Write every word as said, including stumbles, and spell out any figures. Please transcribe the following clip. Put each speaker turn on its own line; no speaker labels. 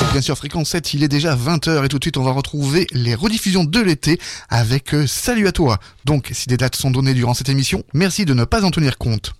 bien sûr Fréquence sept, il est déjà vingt heures et tout de suite on va retrouver les rediffusions de l'été avec euh, Salut à toi. Donc si des dates sont données durant cette émission, merci de ne pas en tenir compte.